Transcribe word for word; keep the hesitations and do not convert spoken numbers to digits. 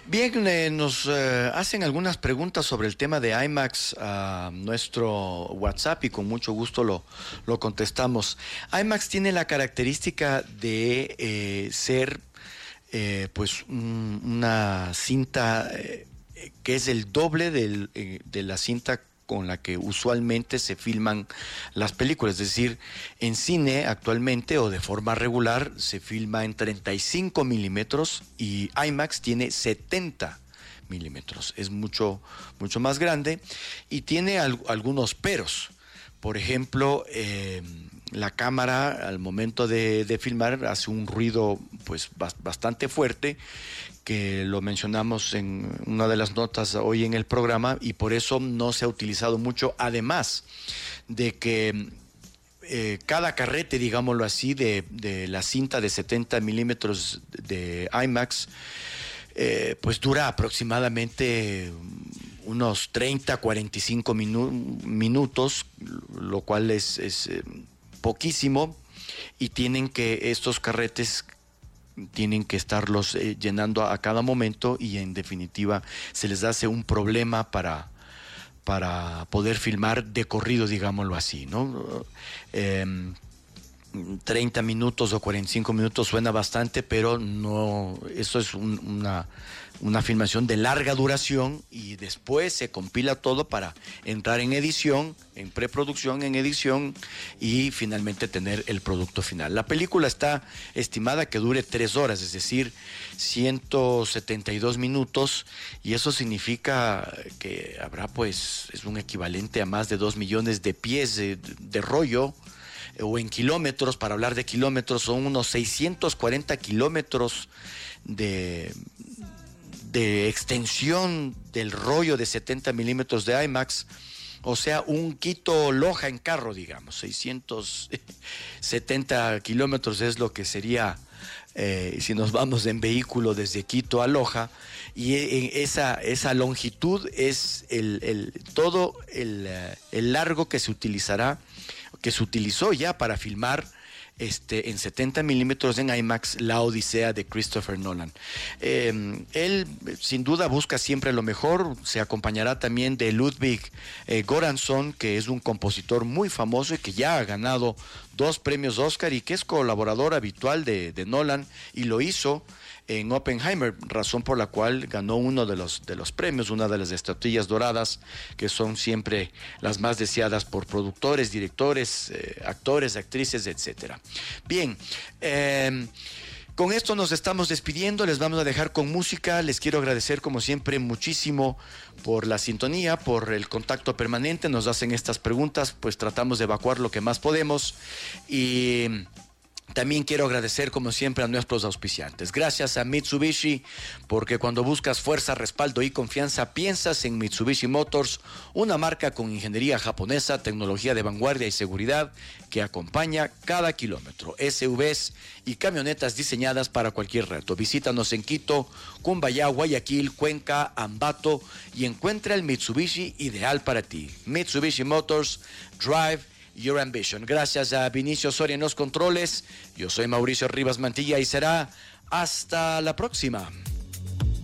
Bien, eh, nos eh, hacen algunas preguntas sobre el tema de IMAX a nuestro WhatsApp y con mucho gusto lo, lo contestamos. IMAX tiene la característica de eh, ser eh, pues un, una cinta eh, que es el doble del, eh, de la cinta con la que usualmente se filman las películas. Es decir, en cine actualmente o de forma regular se filma en treinta y cinco milímetros y IMAX tiene setenta milímetros. Es mucho, mucho más grande y tiene al, algunos peros. Por ejemplo, eh, la cámara al momento de, de filmar hace un ruido pues bastante fuerte, que lo mencionamos en una de las notas hoy en el programa, y por eso no se ha utilizado mucho, además de que eh, cada carrete, digámoslo así, de, de la cinta de setenta milímetros de IMAX, eh, pues dura aproximadamente unos treinta, cuarenta y cinco minu minutos, lo cual es, es eh, poquísimo, y tienen que estos carretes tienen que estarlos eh, llenando a, a cada momento, y en definitiva se les hace un problema para, para poder filmar de corrido, digámoslo así, ¿no? Eh, treinta minutos o cuarenta y cinco minutos suena bastante, pero no, eso es un, una, una filmación de larga duración, y después se compila todo para entrar en edición, en preproducción, en edición y finalmente tener el producto final. La película está estimada que dure tres horas, es decir, ciento setenta y dos minutos, y eso significa que habrá, pues, es un equivalente a más de dos millones de pies de, de rollo, o en kilómetros, para hablar de kilómetros, son unos seiscientos cuarenta kilómetros de, de extensión del rollo de setenta milímetros de IMAX, o sea, un Quito-Loja en carro, digamos, seiscientos setenta kilómetros es lo que sería eh, si nos vamos en vehículo desde Quito a Loja, y en esa, esa longitud es el, el, todo el, el largo que se utilizará, que se utilizó ya para filmar este, en setenta milímetros en IMAX La Odisea de Christopher Nolan. Eh, él sin duda busca siempre lo mejor, se acompañará también de Ludwig eh, Göransson, que es un compositor muy famoso y que ya ha ganado dos premios Oscar y que es colaborador habitual de, de Nolan, y lo hizo en Oppenheimer, razón por la cual ganó uno de los, de los premios, una de las estatuillas doradas, que son siempre las más deseadas por productores, directores, eh, actores, actrices, etcétera. Bien, eh, con esto nos estamos despidiendo, les vamos a dejar con música. Les quiero agradecer como siempre muchísimo por la sintonía, por el contacto permanente. Nos hacen estas preguntas, pues tratamos de evacuar lo que más podemos, y también quiero agradecer como siempre a nuestros auspiciantes. Gracias a Mitsubishi, porque cuando buscas fuerza, respaldo y confianza, piensas en Mitsubishi Motors, una marca con ingeniería japonesa, tecnología de vanguardia y seguridad que acompaña cada kilómetro. S U Vs y camionetas diseñadas para cualquier reto. Visítanos en Quito, Cumbayá, Guayaquil, Cuenca, Ambato y encuentra el Mitsubishi ideal para ti. Mitsubishi Motors, Drive Your Ambition. Gracias a Vinicio Soria en los controles. Yo soy Mauricio Rivas Mantilla y será hasta la próxima.